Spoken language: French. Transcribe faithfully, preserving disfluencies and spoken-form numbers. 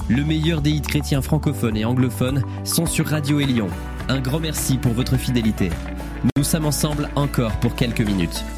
Le meilleur des hits chrétiens francophones et anglophones sont sur Radio Élion. Un grand merci pour votre fidélité. Nous sommes ensemble encore pour quelques minutes.